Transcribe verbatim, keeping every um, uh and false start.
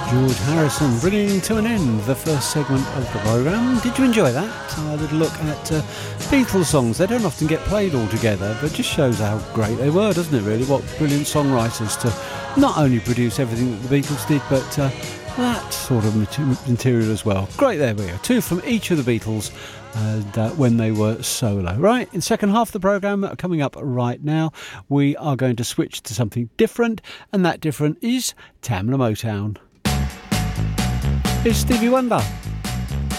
George Harrison bringing to an end the first segment of the programme. Did you enjoy that? A little look at uh, Beatles songs. They don't often get played all together, but just shows how great they were, doesn't it really? What brilliant songwriters to not only produce everything that the Beatles did, but uh, that sort of material as well. Great, there we go. Two from each of the Beatles and uh, when they were solo. Right, in the second half of the programme, coming up right now, we are going to switch to something different, and that different is Tamla Motown. It's Stevie Wonder.